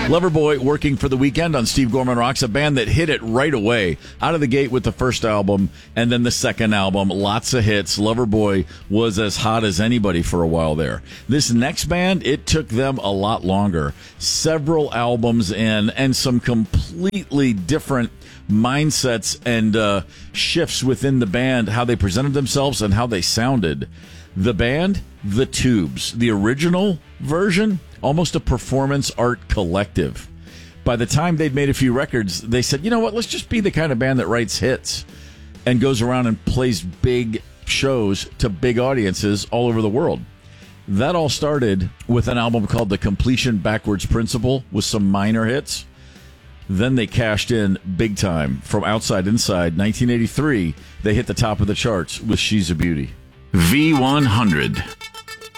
Loverboy working for The Weeknd on Steve Gorman Rocks, a band that hit it right away, out of the gate with the first album and then the second album. Lots of hits. Loverboy was as hot as anybody for a while there. This next band, it took them a lot longer. Several albums in and some completely different mindsets and shifts within the band, how they presented themselves and how they sounded. The band, The Tubes, the original version, almost a performance art collective. By the time they'd made a few records, they said, you know what, let's just be the kind of band that writes hits and goes around and plays big shows to big audiences all over the world. That all started with an album called The Completion Backwards Principle with some minor hits. Then they cashed in big time from Outside Inside. 1983, they hit the top of the charts with She's a Beauty. V100.